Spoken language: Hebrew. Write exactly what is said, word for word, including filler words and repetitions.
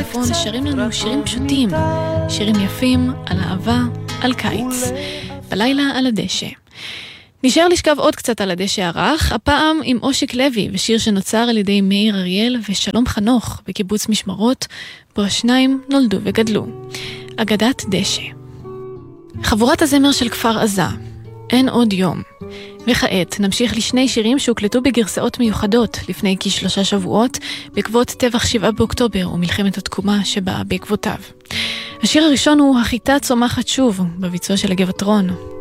הצפון שרים לנו שירים פשוטים, שירים יפים על אהבה, על קיץ, בלילה על הדשא. נשאר לשכב עוד קצת על הדשא הרך, הפעם עם אושיק לוי ושיר שנוצר על ידי מאיר אריאל ושלום חנוך בקיבוץ משמרות, בו השניים נולדו וגדלו. אגדת דשא. חבורת הזמר של כפר עזה, אין עוד יום. וכעת נמשיך לשני שירים שהוקלטו בגרסאות מיוחדות לפני כשלושה שבועות בעקבות טבח שבעה באוקטובר ומלחמת התקומה שבאה בעקבותיו. השיר הראשון הוא החיטה צומחת שוב בביצוע של הגבעתרון.